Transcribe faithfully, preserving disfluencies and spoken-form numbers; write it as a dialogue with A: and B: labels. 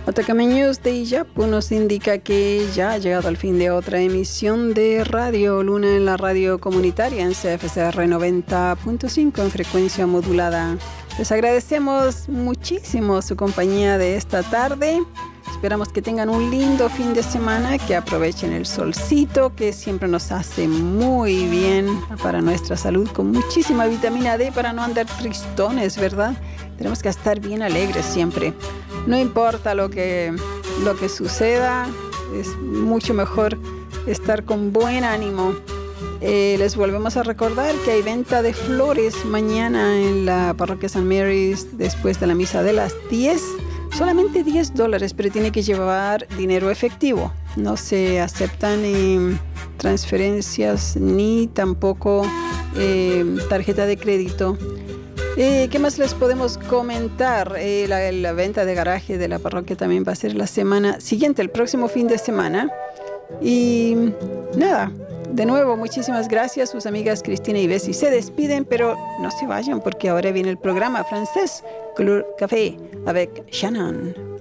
A: Otacame News de Iyapu nos indica que ya ha llegado al fin de otra emisión de Radio Luna en la radio comunitaria en C F C R noventa punto cinco en frecuencia modulada. Les agradecemos muchísimo su compañía de esta tarde. Esperamos que tengan un lindo fin de semana, que aprovechen el solcito, que siempre nos hace muy bien para nuestra salud, con muchísima vitamina D para no andar tristones, ¿verdad? Tenemos que estar bien alegres siempre. No importa lo que, lo que suceda, es mucho mejor estar con buen ánimo. Eh, les volvemos a recordar que hay venta de flores mañana en la parroquia San Mary's después de la misa de las diez. Solamente diez dólares, pero tiene que llevar dinero efectivo. No se aceptan eh, transferencias ni tampoco eh, tarjeta de crédito. Eh, ¿Qué más les podemos comentar? Eh, la, la venta de garaje de la parroquia también va a ser la semana siguiente, el próximo fin de semana. Y nada, de nuevo, muchísimas gracias. Sus amigas Cristina y Bessie se despiden, pero no se vayan porque ahora viene el programa francés Couleur Café avec Shannon.